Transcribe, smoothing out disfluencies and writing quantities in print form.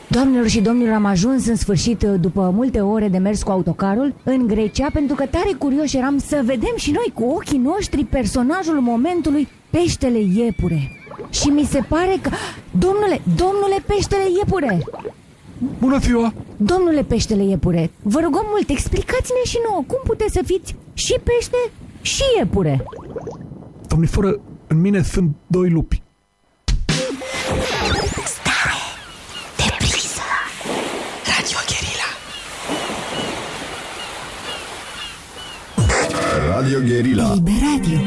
Doamnelor și domnilor, am ajuns în sfârșit, după multe ore de mers cu autocarul, în Grecia, pentru că tare curioși eram să vedem și noi cu ochii noștri personajul momentului, peștele iepure. Și mi se pare că... Domnule peștele iepure! Bună ziua! Domnule peștele iepure, vă rugăm mult, explicați-ne și nouă cum puteți să fiți și pește și iepure. Domniforă, în mine sunt 2 lupi. Stare de priză. Radio Guerilla. Radio Guerilla. Liber Radio.